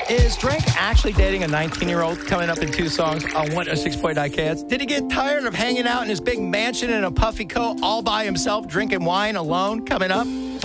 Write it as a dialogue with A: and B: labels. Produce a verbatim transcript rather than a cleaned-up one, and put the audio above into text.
A: Is Drake actually dating a nineteen-year-old coming up in two songs on one oh six point nine K S? Did he get tired of hanging out in his big mansion in a puffy coat all by himself, drinking wine alone coming up?